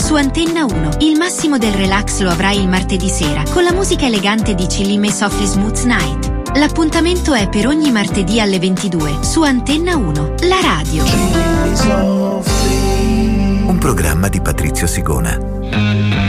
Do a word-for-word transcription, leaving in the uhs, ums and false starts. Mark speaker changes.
Speaker 1: su Antenna uno. Il massimo del relax lo avrai il martedì sera con la musica elegante di Chillim e Softly Smooth Night. L'appuntamento è per ogni martedì alle ventidue su Antenna uno, la radio.
Speaker 2: Un programma di Patrizio Sigona.